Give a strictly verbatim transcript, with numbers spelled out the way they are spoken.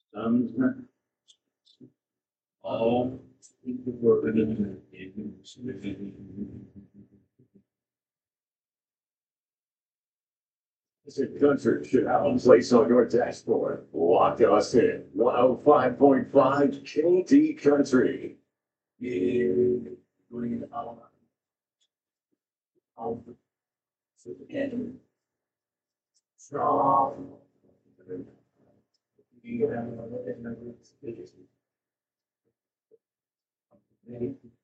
Um, all. It's a country should have a place on your dashboard. Lock us in. one oh five point five K T Country. Yeah. Green element. Of the end. Strong. You have